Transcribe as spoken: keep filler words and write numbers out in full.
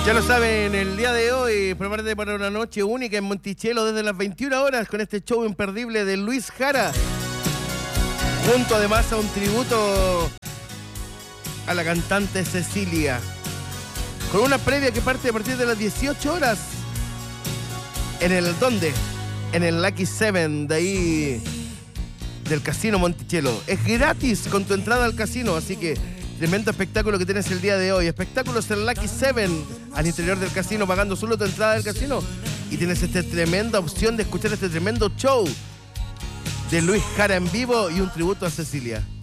Ya lo saben, el día de hoy, prepárate para una noche única en Monticello desde las veintiuna horas con este show imperdible de Luis Jara. Junto además a un tributo a la cantante Cecilia. Con una previa que parte a partir de las dieciocho horas. ¿En el dónde? En el Lucky Seven de ahí, del Casino Monticello. Es gratis con tu entrada al casino, así que tremendo espectáculo que tienes el día de hoy. Espectáculos en Lucky Seven, al interior del casino, pagando solo tu entrada del casino. Y tienes esta tremenda opción de escuchar este tremendo show de Luis Jara en vivo y un tributo a Cecilia.